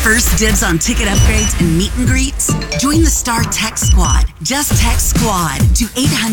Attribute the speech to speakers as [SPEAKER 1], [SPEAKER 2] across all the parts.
[SPEAKER 1] First dibs on ticket upgrades and meet and greets? Join the Star Tech Squad. Just text SQUAD to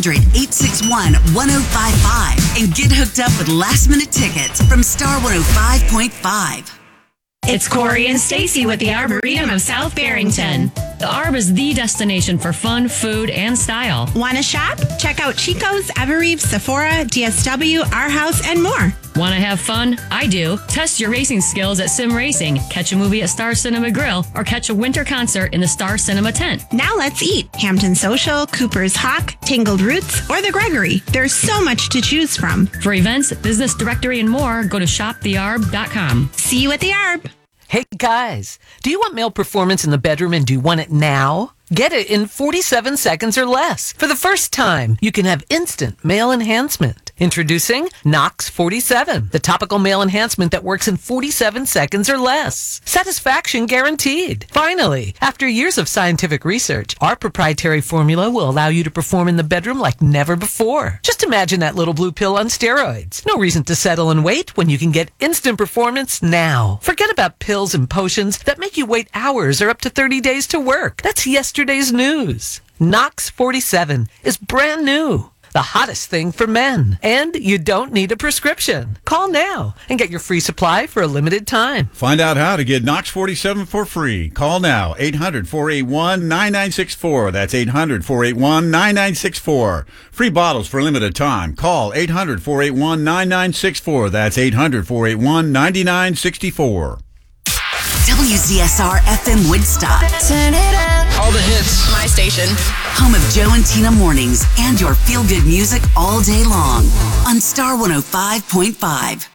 [SPEAKER 1] 800-861-1055 and get hooked up with last-minute tickets from Star 105.5.
[SPEAKER 2] It's Corey and Stacy with the Arboretum of South Barrington. The Arb is the destination for fun, food, and style.
[SPEAKER 3] Want to shop? Check out Chico's, Evereve, Sephora, DSW, Our House, and more.
[SPEAKER 2] Want to have fun? I do. Test your racing skills at Sim Racing. Catch a movie at Star Cinema Grill or catch a winter concert in the Star Cinema tent.
[SPEAKER 3] Now let's eat. Hampton Social, Cooper's Hawk, Tangled Roots, or the Gregory. There's so much to choose from.
[SPEAKER 2] For events, business directory, and more, go to shopthearb.com.
[SPEAKER 3] See you at the Arb.
[SPEAKER 4] Hey guys, do you want male performance in the bedroom and do you want it now? Get it in 47 seconds or less. For the first time, you can have instant male enhancement. Introducing Knox 47, the topical male enhancement that works in 47 seconds or less. Satisfaction guaranteed. Finally, after years of scientific research, our proprietary formula will allow you to perform in the bedroom like never before. Just imagine that little blue pill on steroids. No reason to settle and wait when you can get instant performance now. Forget about pills and potions that make you wait hours or up to 30 days to work. That's yesterday's news. Knox 47 is brand new. The hottest thing for men. And you don't need a prescription. Call now and get your free supply for a limited time.
[SPEAKER 5] Find out how to get Knox 47 for free. Call now, 800-481-9964. That's 800-481-9964. Free bottles for a limited time. Call 800-481-9964. That's 800-481-9964.
[SPEAKER 1] WZSR FM Woodstock.
[SPEAKER 6] Turn it up.
[SPEAKER 7] All the hits.
[SPEAKER 6] My station.
[SPEAKER 1] Home of Joe and Tina mornings and your feel-good music all day long on Star 105.5.